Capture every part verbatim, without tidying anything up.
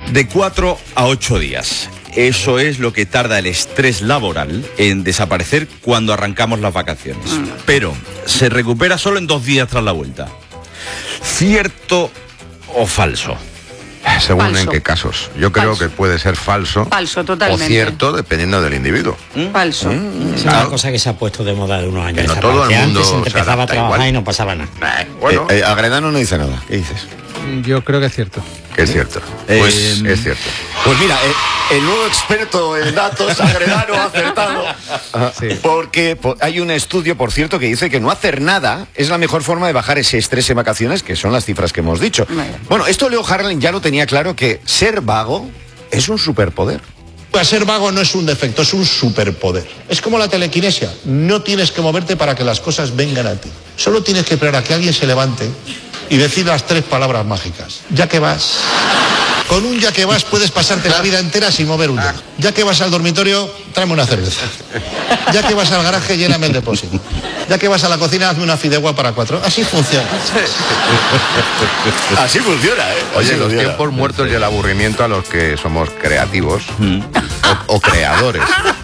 De cuatro a ocho días. Eso es lo que tarda el estrés laboral en desaparecer cuando arrancamos las vacaciones. Pero se recupera solo en dos días tras la vuelta. ¿Cierto o falso? Según Falso. en qué casos. Yo creo Falso. que puede ser falso, Falso, totalmente. o cierto, dependiendo del individuo. Falso. Es una cosa que se ha puesto de moda de unos años. Que no esa todo parte. el mundo Antes se se empezaba a adapta trabajar igual. y no pasaba nada. Eh, bueno, Eh, eh, Agredano no dice nada. ¿Qué dices? Yo creo que es cierto. que es cierto. Eh, Pues es cierto. Pues mira, eh, el nuevo experto en datos, Agredano, ha acertado. Sí. Porque po- hay un estudio, por cierto, que dice que no hacer nada es la mejor forma de bajar ese estrés en vacaciones, que son las cifras que hemos dicho. Vale. Bueno, esto Leo Harlan ya lo tenía claro, que ser vago es un superpoder. Pues ser vago no es un defecto, es un superpoder. Es como la telequinesia. No tienes que moverte para que las cosas vengan a ti. Solo tienes que esperar a que alguien se levante y decir las tres palabras mágicas. Ya que vas. Con un ya que vas puedes pasarte la vida entera sin mover un dedo. Ya que vas al dormitorio, tráeme una cerveza. Ya que vas al garaje, lléname el depósito. Ya que vas a la cocina, hazme una fideuá para cuatro. Así funciona. Así funciona, ¿eh? Oye, Así los funciona. tiempos muertos y el aburrimiento a los que somos creativos o, o creadores.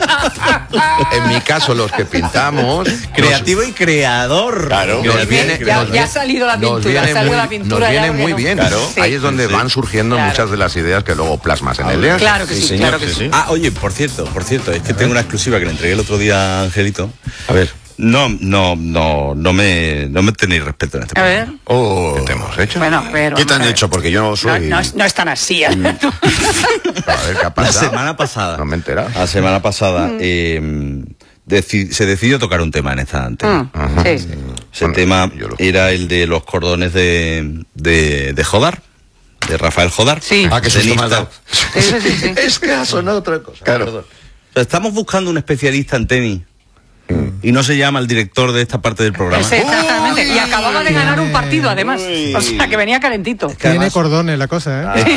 En mi caso, los que pintamos... Creativo y creador. Claro. nos Muy viene- bien, ya- nos ya ha vi- salido la nos pintura, viene ha salido muy- la pintura, Nos ya viene lo muy que no- bien. Claro. Sí. Ahí es donde Sí. van surgiendo Claro. muchas de las ideas que luego plasmas en el día. Claro que sí, claro que sí. Ah, oye, por cierto, por cierto, es que tengo una exclusiva que le entregué el otro día a Angelito. A ver. No, no, no, no me, no me tenéis respeto en este A programa. ver. Oh. ¿Qué te hemos hecho? Bueno, pero... ¿Qué te han hombre, hecho? Porque yo no No, soy... no, es- no es tan así. ¿eh? A ver, ¿qué ha La pasado? semana pasada. No me he enterado. La semana pasada eh, deci- se decidió tocar un tema en esta antena. Mm, sí. Ese Bueno, tema yo lo- era el de los cordones de, de, de Jodar, de Rafael Jodar. Sí. Ah, que susto me has tenista. dado. Sí, sí, sí, sí. Es que ha sonado otra cosa. Claro. O sea, estamos buscando un especialista en tenis y no se llama el director de esta parte del programa. Sí, exactamente. Y acababa de ganar un partido, además. O sea, que venía calentito. Que Tiene además- cordones la cosa, ¿eh?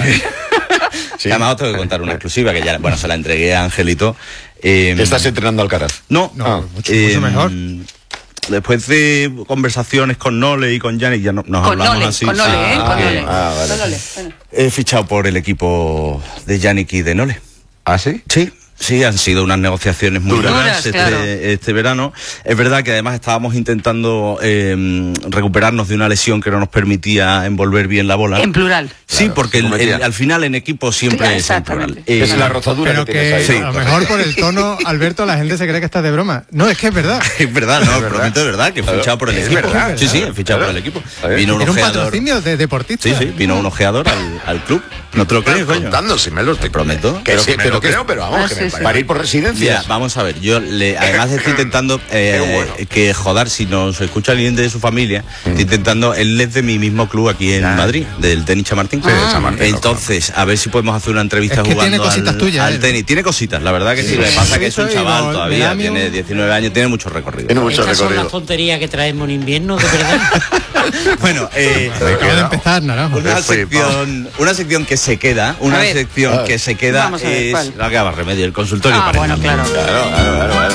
que además os tengo que contar una exclusiva que ya, bueno, se la entregué a Angelito. Eh, Estás entrenando al Alcaraz. No, No, ah, mucho- mucho mejor. Después de conversaciones con Nole y con Yannick, ya no, nos Con hablamos Nole, así. con Nole, sí. ¿eh? Con Ah, Nole. ah, vale. Con Nole. Bueno. He fichado por el equipo de Yannick y de Nole. ¿Ah, sí? Sí, sí, han sido unas negociaciones muy Duras. duras Duras, este, claro. este verano. Es verdad que además estábamos intentando eh, recuperarnos de una lesión que no nos permitía envolver bien la bola. En plural. Sí, Claro, porque como el- el- decía. al final en equipo siempre es en plural. Exactamente. Eh, Es la rozadura Pero que que tienes ahí. a lo mejor por el tono, Alberto, la gente se cree que estás de broma. No, es que es verdad. Es verdad, no, verdad. prometo, es verdad, que he fichado por el Es equipo. verdad, sí, sí, he verdad. fichado por Claro. el equipo. A ver. Vino un Era un ojeador. patrocinio de deportista. Sí, sí, vino un ojeador al, al club. ¿No te lo crees, coño? Contando, si me lo estoy Prometo. Que Pero sí que, me pero lo que- creo, pero vamos, Ah, que sí, me sí. parece. Para ir por Mira, residencias. vamos a ver, yo le, además estoy intentando eh, Qué bueno. que Jodar, si nos escucha alguien de su familia, estoy intentando, él es de mi mismo club aquí en Madrid, del tenis Chamartín. Sí, de Chamartín, Entonces, a ver si podemos hacer una entrevista Es que jugando tiene cositas al, tuyas, al él. tenis. Tiene cositas, la verdad que sí. Lo que pasa es que es un Sí, chaval lo- todavía, Melamio. tiene diecinueve años, tiene mucho recorrido. Tiene mucho Estas son las recorrido. tonterías que traemos en invierno, de verdad. Bueno, eh, Acaba de empezar, Naranjo. Una Qué flipado. sección, una sección que se queda, una A ver. sección que se queda Vamos a ver, es ¿cuál? la que va remedio, el consultorio Ah, parental. bueno, claro. Claro, claro, claro, claro.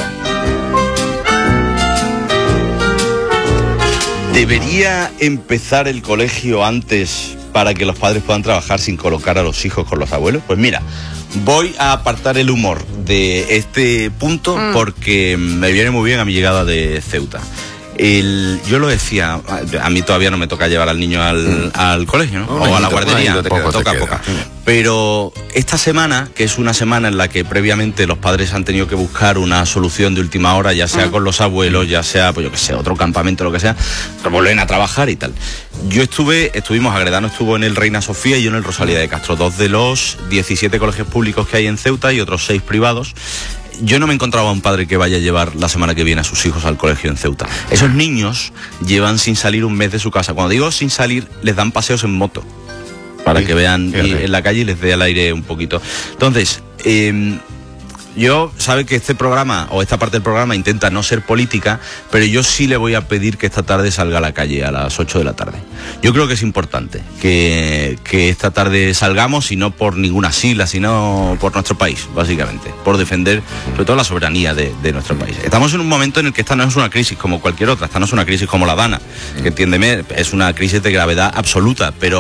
¿Debería empezar el colegio antes para que los padres puedan trabajar sin colocar a los hijos con los abuelos? Pues mira, voy a apartar el humor de este punto porque me viene muy bien a mi llegada de Ceuta. El, yo lo decía, a mí todavía no me toca llevar al niño al, al colegio, ¿no? Un o a la añito, guardería, un añito te poco, queda. toca Poco te poca. queda. Pero esta semana, que es una semana en la que previamente los padres han tenido que buscar una solución de última hora, ya sea con los abuelos, ya sea, pues yo que sé, otro campamento, lo que sea, vuelven a trabajar y tal. Yo estuve, estuvimos, Agredano estuvo en el Reina Sofía y yo en el Rosalía de Castro, dos de los diecisiete colegios públicos que hay en Ceuta y otros seis privados. Yo no me encontraba a un padre que vaya a llevar la semana que viene a sus hijos al colegio en Ceuta. Esos niños llevan sin salir un mes de su casa. Cuando digo sin salir, les dan paseos en moto para Sí, que vean fíjate. y- en la calle y les dé al aire un poquito. Entonces, eh, yo, sabe que este programa, o esta parte del programa, intenta no ser política, pero yo sí le voy a pedir que esta tarde salga a la calle a las ocho de la tarde. Yo creo que es importante que, que esta tarde salgamos, y no por ninguna sigla, sino por nuestro país, básicamente, por defender sobre todo la soberanía de, de nuestro país. Estamos en un momento en el que esta no es una crisis como cualquier otra, esta no es una crisis como la Dana, que entiéndeme, es una crisis de gravedad absoluta, pero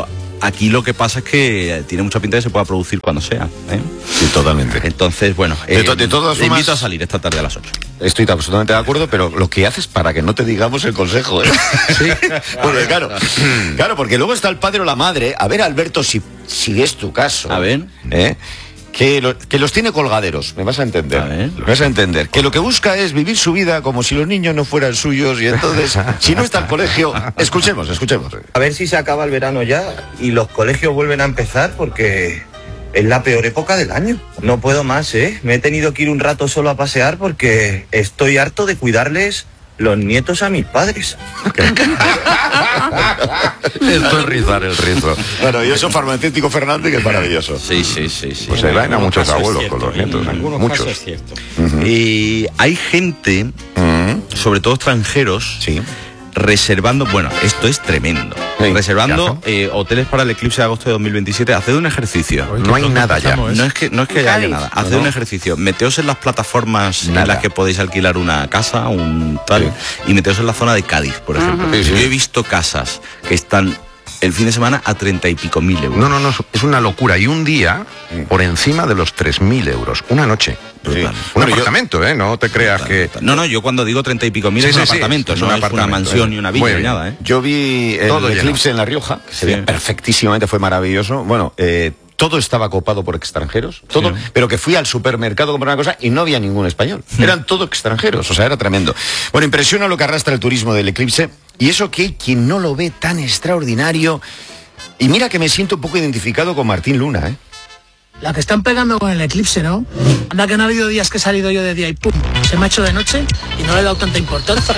aquí lo que pasa es que tiene mucha pinta de que se pueda producir cuando sea. ¿eh? Sí, totalmente. Entonces, bueno, De eh, to- de todas te formas- invito a salir esta tarde a las ocho. Estoy absolutamente de acuerdo, pero lo que haces para que no te digamos el consejo, ¿eh? Sí. Porque claro, claro, porque luego está el padre o la madre. A ver, Alberto, si, si es tu caso. A ver. ¿eh? Que, lo- que los tiene colgaderos, me vas a entender. A ver. Me vas a entender. Que lo que busca es vivir su vida como si los niños no fueran suyos y entonces, si no está el colegio, escuchemos, escuchemos. A ver si se acaba el verano ya y los colegios vuelven a empezar porque es la peor época del año. No puedo más, ¿eh? Me he tenido que ir un rato solo a pasear porque estoy harto de cuidarles los nietos a mis padres. Esto es rizar el rizo. Bueno, y eso farmacéutico Fernández, que es maravilloso. Sí, sí, sí, sí. Pues se vayan a algunos muchos casos es abuelos cierto, con los en nietos, ¿eh? algunos Muchos. casos es cierto. Y hay gente, sobre todo extranjeros, Sí. reservando, bueno, esto es tremendo, Sí. reservando eh, hoteles para el eclipse de agosto de dos mil veintisiete. Haced un ejercicio. Hoy No hay todos nada ya. empezamos, ¿eh? No es que no es que En haya Cádiz. nada. Haced No. un ejercicio. Meteos en las plataformas Nada. en las que podéis alquilar una casa, un tal, y meteos en la zona de Cádiz, por ejemplo. Sí, sí. Yo he visto casas que están el fin de semana a treinta y pico mil euros. No, no, no, es una locura. Y un día por encima de los tres mil euros. Una noche. Brutal. Un Bueno, yo- apartamento, ¿eh? No te creas que... No, no, yo cuando digo treinta y pico mil Sí, es un sí, sí, apartamento, es no un es apartamento, una mansión eh. ni una Muy villa ni bien. nada, ¿eh? Yo vi el Todo lleno. eclipse en La Rioja, que se Sí. veía perfectísimamente, fue maravilloso. Bueno, eh, todo estaba copado por extranjeros, todo, Sí. pero que fui al supermercado a comprar una cosa y no había ningún español. Eran todos extranjeros, o sea, era tremendo. Bueno, impresiona lo que arrastra el turismo del eclipse y eso que hay quien no lo ve tan extraordinario. Y mira que me siento un poco identificado con Martín Luna, ¿eh? La que están pegando con el eclipse, ¿no? Anda que no ha habido días que he salido yo de día y pum, se me ha hecho de noche y no le he dado tanta importancia.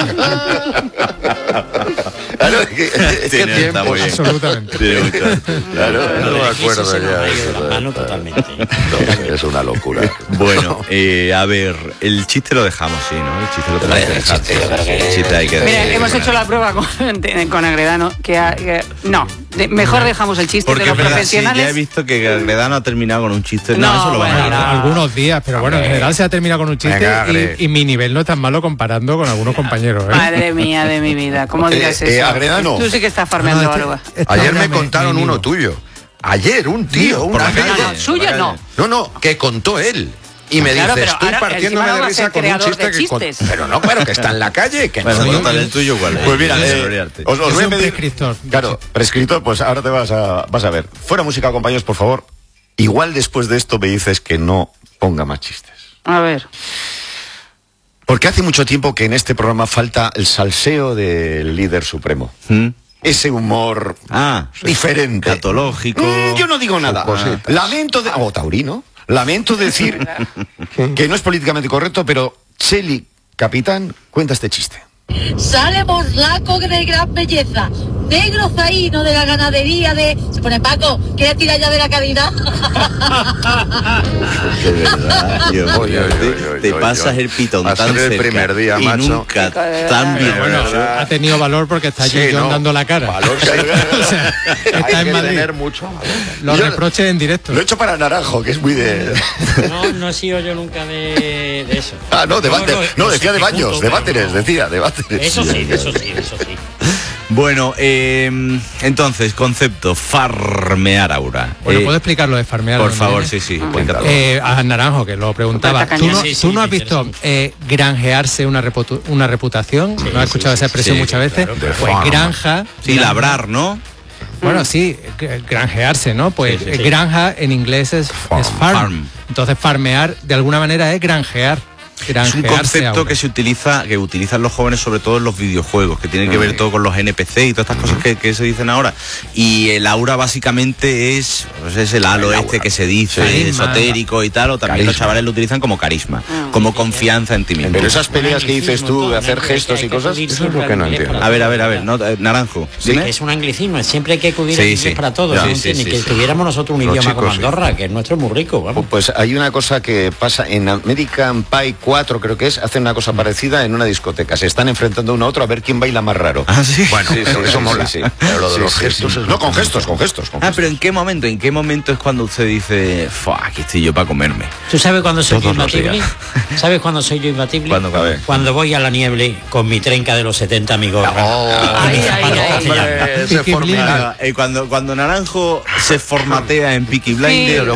Claro, es que, es que Tiene- está tiempo. muy bien. Absolutamente. Tiene mucho- Claro, No me acuerdo Eso se nos ya. ha ido de eso, las manos eh, totalmente. Es una locura. Bueno, eh, a ver, el chiste lo dejamos, sí, ¿no? El chiste lo tenemos que dejar. El chiste hay que Mira, decir. hemos hecho la prueba con, con Agredano, que, ha- que- no, de- mejor dejamos el chiste Porque de es los verdad, sí, ya he profesionales. visto que Agredano ha terminado con un chiste. No, No, eso lo vamos bueno, a no. Algunos días, pero bueno, en general se ha terminado con un chiste Venga, Agre. y, y mi nivel no es tan malo comparando con algunos compañeros. ¿eh? Madre mía de mi vida, ¿cómo Eh, digas eh, eso? Agredano. Tú sí que estás farmeando No, este- algo. esta Ayer hora me contaron me uno inhibo. tuyo. Ayer, un tío, Por una la No, calle. no, suyo no. No, no, que contó él. Y me Claro, dice, pero estoy ahora partiéndome encima de va a risa ser con un creador chiste de que... con- chistes. Pero no, claro, que está en la calle. Que Bueno, no, total, el tuyo cuál es. Pues mira, Sin eh, desarrollarte. os, os Es voy a un pedir... prescriptor. Claro, prescriptor, pues ahora te vas a, vas a ver. Fuera música, compañeros, por favor. Igual después de esto me dices que no ponga más chistes. A ver. Porque hace mucho tiempo que en este programa falta el salseo del líder supremo. ¿Mm? Ese humor Ah, diferente. catológico. Mm, yo no digo nada. cositas. Lamento de... Oh, taurino. Lamento decir que no es políticamente correcto, pero Cheli, capitán, cuenta este chiste. Sale morlaco de gran belleza, negro zaíno de la ganadería de... Se pone Paco, ¿quieres tirar ya de la cadena? De verdad, Dios mío, Oye, oye, te, oye, te oye, pasas oye. el pitón Va a tan ser el cerca primer día, y macho. nunca tan bien. Bueno, ha tenido valor porque está allí Sí, John no, dando la cara. valor que hay- O sea, está Hay en que Madrid. tener mucho valor. Los Yo- reproches en directo. Lo he hecho para Naranjo, que es muy de... No, no he sido yo nunca de, de eso. Ah, no, de váter. No, no, decía de sí, baños, punto, de pero váteres, no. decía, de váteres. Eso sí, eso sí, eso sí. Bueno, eh, entonces, concepto, farmear aura. Bueno, Eh, ¿puedo explicar lo de farmear? Por dónde favor, viene? sí, sí. Ah. cuéntalo. Eh, a Naranjo, que lo preguntaba. Puerta ¿Tú no, cañón. Sí, sí, tú no me has visto interesa eh, granjearse una, reputu- una reputación? Sí, ¿No has sí, escuchado sí, esa expresión sí, muchas veces? claro, de Pues farm. granja. Sí, granja- labrar, ¿no? Bueno, sí, g- granjearse, ¿no? Pues Sí, sí, sí. granja en inglés es farm. Es farm. Farm. Entonces, farmear de alguna manera es granjear. Es un Granjearse concepto aura. que se utiliza, que utilizan los jóvenes sobre todo en los videojuegos, que tiene que ver todo con los N P C y todas estas cosas que, que se dicen ahora. Y el aura básicamente es, pues es el halo El este aura. que se dice, Carisma. esotérico y tal, o también los Carisma. chavales lo utilizan como carisma, como confianza en ti mismo. Pero esas peleas que dices tú de hacer gestos y cosas... Eso es lo que no entiendo. A ver, a ver, a ver, no, eh, Naranjo, Sí, dime. que es un anglicismo, siempre hay que acudir Sí, a inglés sí. para todos, Ya. ¿no? Sí, sí, ¿Entiendes? sí, que sí. tuviéramos nosotros un Los idioma como chicos, sí. Andorra, que es nuestro muy rico, vamos. Pues hay una cosa que pasa en American Pie cuatro creo que es, hacen una cosa parecida en una discoteca. Se están enfrentando uno a otro a ver quién baila más raro. ¿Ah, sí? Bueno, Sí, sí, eso sí, mola. sí, sí. Pero lo de Sí, los sí, gestos sí. es No, lo con que- gestos, con gestos, con Ah, gestos. pero ¿en qué momento? ¿En qué momento es cuando usted dice, "Fua, aquí estoy yo para comerme"? ¿Tú sabes cuándo soy yo Todos los imbatible? días. ¿Sabes cuándo soy yo imbatible? ¿Cuándo, a ver? Cuando voy a la nieve con mi trenca de los setenta, mi gorra. Oh, Ay, ay, ay. hombre, ese Peaky formidable. Claro, eh, cuando, cuando Naranjo se formatea en Peaky Blinders,